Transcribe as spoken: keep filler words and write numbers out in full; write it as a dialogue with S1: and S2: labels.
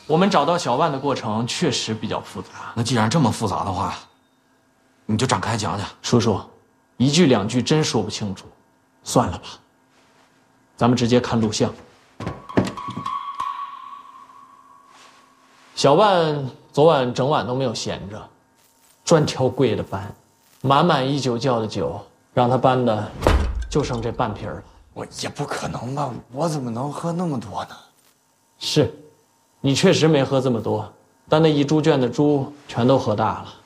S1: 我们找到小万的过程确实比较复杂。
S2: 那既然这么复杂的话，你就展开讲讲。
S1: 叔叔，一句两句真说不清楚，算了吧。咱们直接看录像。小万昨晚整晚都没有闲着，专挑贵的搬，满满一酒窖的酒，让他搬的就剩这半瓶了。
S2: 我也不可能吧，我怎么能喝那么多呢？
S1: 是，你确实没喝这么多，但那一猪圈的猪全都喝大了。